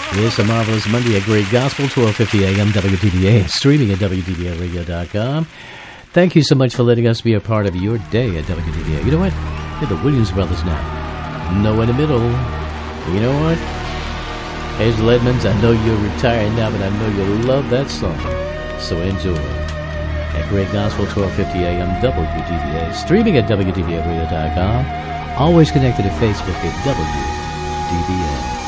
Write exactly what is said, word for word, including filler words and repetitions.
It's a marvelous Monday at Great Gospel, twelve fifty a.m. W D B A, streaming at W D B A radio dot com. Thank you so much for letting us be a part of your day at W D B A. You know what? You're the Williams Brothers now. No in the middle. You know what? Hazel Edmonds, I know you're retired now, but I know you love that song. So enjoy. At Great Gospel, twelve fifty a.m. W D B A, streaming at W D B A radio dot com. Always connected to Facebook at W D B A.